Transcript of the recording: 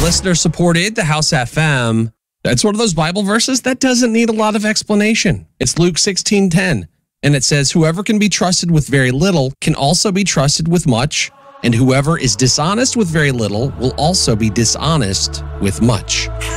listener-supported, the House FM. It's one of those Bible verses that doesn't need a lot of explanation. It's Luke 16:10, and it says, "Whoever can be trusted with very little can also be trusted with much, and whoever is dishonest with very little will also be dishonest with much."